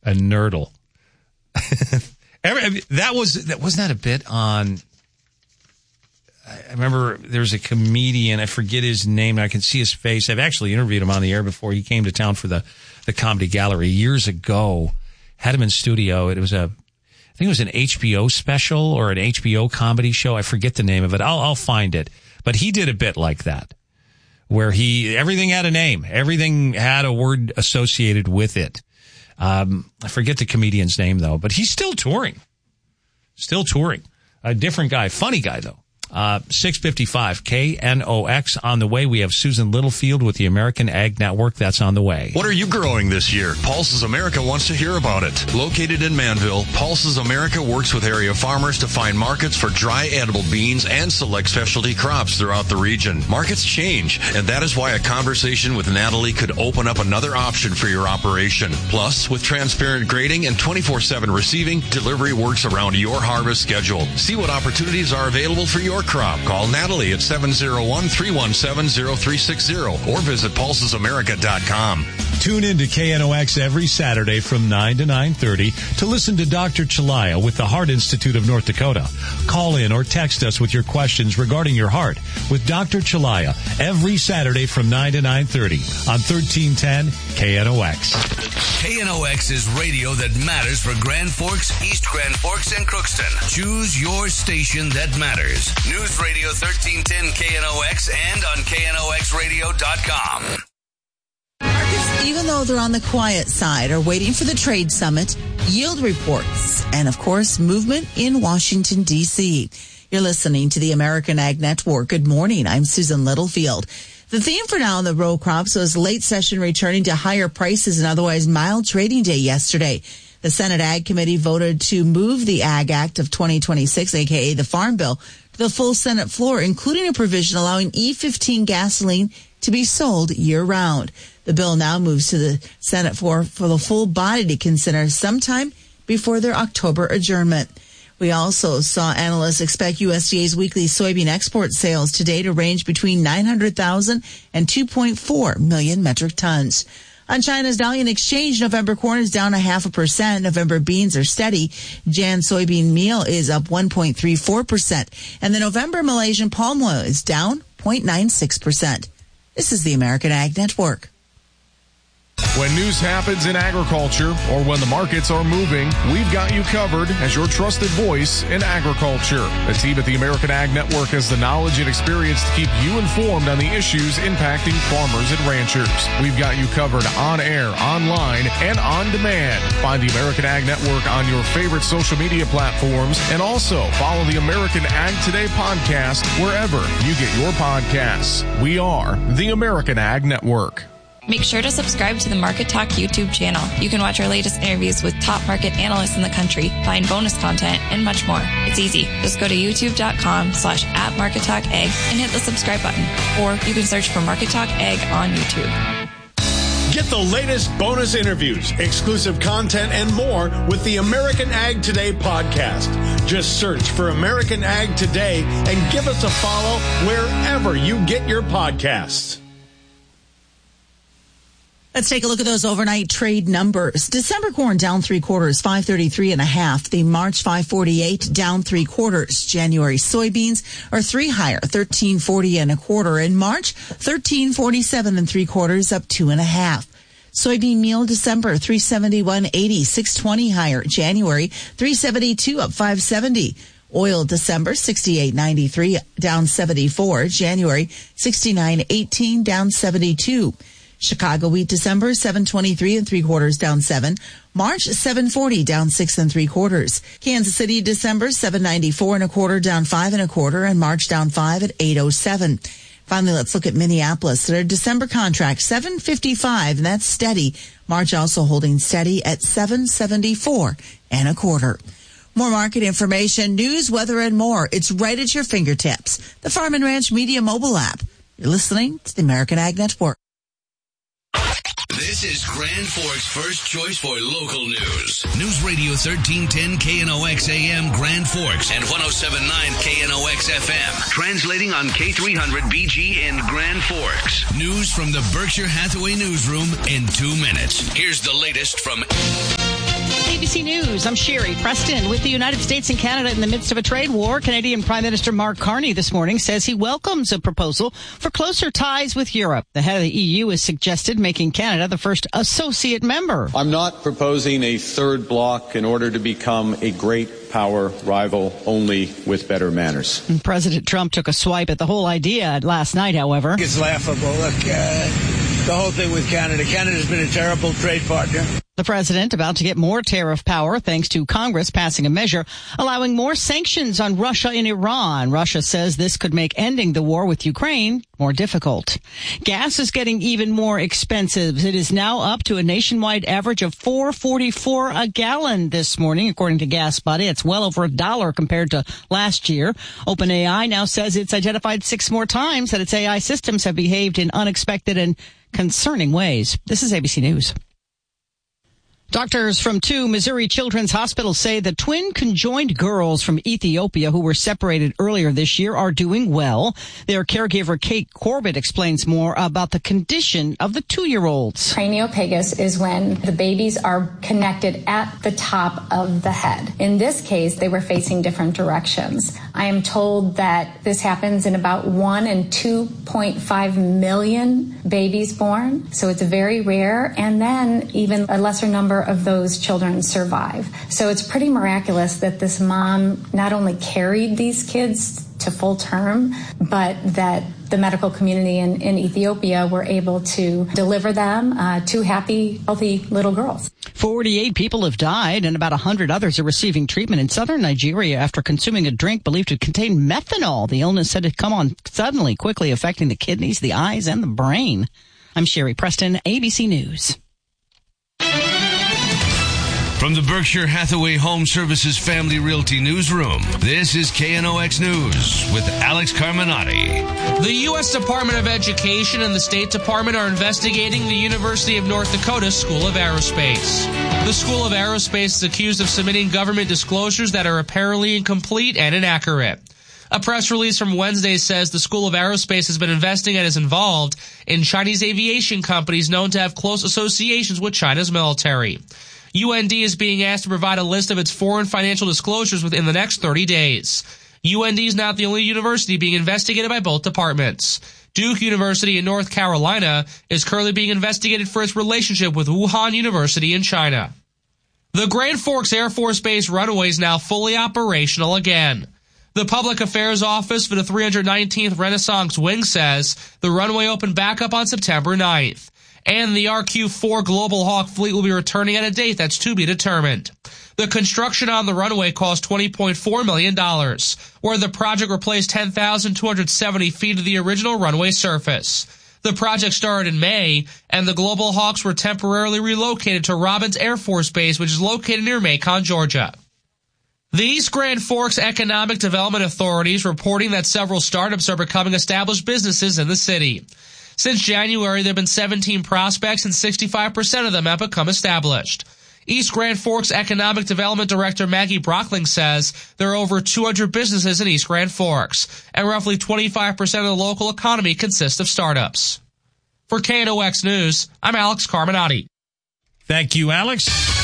A nurdle. Wasn't that a bit on... I remember there was a comedian, I forget his name, I can see his face. I've actually interviewed him on the air before. He came to town for the Comedy Gallery years ago. Had him in studio. I think it was an HBO special or an HBO comedy show. I forget the name of it. I'll find it. But he did a bit like that, where everything had a name. Everything had a word associated with it. I forget the comedian's name, though, but he's still touring. A different guy. Funny guy, though. 6:55 KNOX on the way. We have Susan Littlefield with the American Ag Network. That's on the way. What are you growing this year? Pulses America wants to hear about it. Located in Manville, Pulses America works with area farmers to find markets for dry edible beans and select specialty crops throughout the region. Markets change, and that is why a conversation with Natalie could open up another option for your operation. Plus, with transparent grading and 24/7 receiving, delivery works around your harvest schedule. See what opportunities are available for your crop. Call Natalie at 701-317-0360 or visit pulsesamerica.com. Tune in to KNOX every Saturday from 9 to 9:30 to listen to Dr. Chalaya with the Heart Institute of North Dakota. Call in or text us with your questions regarding your heart with Dr. Chalaya every Saturday from 9 to 9:30 on 1310 KNOX. KNOX is radio that matters for Grand Forks, East Grand Forks, and Crookston. Choose your station that matters. News Radio 1310 KNOX and on KNOXradio.com. Markets, even though they're on the quiet side, are waiting for the trade summit, yield reports, and, of course, movement in Washington, D.C. You're listening to the American Ag Network. Good morning. I'm Susan Littlefield. The theme for now in the row crops was late session returning to higher prices and otherwise mild trading day yesterday. The Senate Ag Committee voted to move the Ag Act of 2026, a.k.a. the Farm Bill, to the full Senate floor, including a provision allowing E15 gasoline to be sold year-round. The bill now moves to the Senate floor for the full body to consider sometime before their October adjournment. We also saw analysts expect USDA's weekly soybean export sales today to range between 900,000 and 2.4 million metric tons. On China's Dalian Exchange, November corn is down 0.5%. November beans are steady. Jan soybean meal is up 1.34%. And the November Malaysian palm oil is down 0.96%. This is the American Ag Network. When news happens in agriculture or when the markets are moving, we've got you covered as your trusted voice in agriculture. The team at the American Ag Network has the knowledge and experience to keep you informed on the issues impacting farmers and ranchers. We've got you covered on air, online, and on demand. Find the American Ag Network on your favorite social media platforms and also follow the American Ag Today podcast wherever you get your podcasts. We are the American Ag Network. Make sure to subscribe to the Market Talk YouTube channel. You can watch our latest interviews with top market analysts in the country, find bonus content, and much more. It's easy. Just go to youtube.com/@MarketTalkAg and hit the subscribe button. Or you can search for Market Talk Ag on YouTube. Get the latest bonus interviews, exclusive content, and more with the American Ag Today podcast. Just search for American Ag Today and give us a follow wherever you get your podcasts. Let's take a look at those overnight trade numbers. December corn down 3/4, 533.5. The March 548 down 3/4. January soybeans are 3 higher, 1340.25. In March, 1347.75, up 2.5. Soybean meal December 371.80, 620 higher. January 372, up 570. Oil December 68.93, down 74. January 69.18, down 72. Chicago wheat December 723.75, down 7. March 740, down 6 3/4. Kansas City December 794.25, down 5 1/4, and March down 5 at 807. Finally, let's look at Minneapolis. Their December contract 755, and that's steady. March also holding steady at 774.25. More market information, news, weather, and more. It's right at your fingertips. The Farm and Ranch Media mobile app. You're listening to the American Ag Network. This is Grand Forks' first choice for local news. News Radio 1310 KNOX AM Grand Forks and 107.9 KNOX FM. Translating on K300 BG in Grand Forks. News from the Berkshire Hathaway newsroom in 2 minutes. Here's the latest from ABC News. I'm Sherry Preston. With the United States and Canada in the midst of a trade war, Canadian Prime Minister Mark Carney this morning says he welcomes a proposal for closer ties with Europe. The head of the EU has suggested making Canada the first associate member. I'm not proposing a third bloc in order to become a great power rival, only with better manners. President Trump took a swipe at the whole idea last night, however. It's laughable. Look, the whole thing with Canada. Canada's been a terrible trade partner. The president about to get more tariff power thanks to Congress passing a measure allowing more sanctions on Russia and Iran. Russia says this could make ending the war with Ukraine more difficult. Gas is getting even more expensive. It is now up to a nationwide average of $4.44 a gallon this morning, according to Gas Buddy. It's well over $1 compared to last year. OpenAI now says it's identified 6 more times that its AI systems have behaved in unexpected and concerning ways. This is ABC News. Doctors from 2 Missouri children's hospitals say the twin conjoined girls from Ethiopia who were separated earlier this year are doing well. Their caregiver, Kate Corbett, explains more about the condition of the 2-year-olds. Craniopagus is when the babies are connected at the top of the head. In this case, they were facing different directions. I am told that this happens in about 1 in 2.5 million babies born. So it's very rare. And then even a lesser number of those children survive. So it's pretty miraculous that this mom not only carried these kids to full term, but that the medical community in Ethiopia were able to deliver them 2 happy, healthy little girls. 48 people have died and about 100 others are receiving treatment in southern Nigeria after consuming a drink believed to contain methanol. The illness said it come on suddenly, quickly affecting the kidneys, the eyes, and the brain. I'm Sherry Preston, ABC News. From the Berkshire Hathaway Home Services Family Realty Newsroom, this is KNOX News with Alex Carminati. The U.S. Department of Education and the State Department are investigating the University of North Dakota School of Aerospace. The School of Aerospace is accused of submitting government disclosures that are apparently incomplete and inaccurate. A press release from Wednesday says the School of Aerospace has been investing and is involved in Chinese aviation companies known to have close associations with China's military. UND is being asked to provide a list of its foreign financial disclosures within the next 30 days. UND is not the only university being investigated by both departments. Duke University in North Carolina is currently being investigated for its relationship with Wuhan University in China. The Grand Forks Air Force Base runway is now fully operational again. The Public Affairs Office for the 319th Renaissance Wing says the runway opened back up on September 9th. And the RQ-4 Global Hawk fleet will be returning at a date that's to be determined. The construction on the runway cost $20.4 million, where the project replaced 10,270 feet of the original runway surface. The project started in May, and the Global Hawks were temporarily relocated to Robins Air Force Base, which is located near Macon, Georgia. The East Grand Forks Economic Development Authority is reporting that several startups are becoming established businesses in the city. Since January, there have been 17 prospects and 65% of them have become established. East Grand Forks Economic Development Director Maggie Brockling says there are over 200 businesses in East Grand Forks, and roughly 25% of the local economy consists of startups. For KNOX News, I'm Alex Carminati. Thank you, Alex.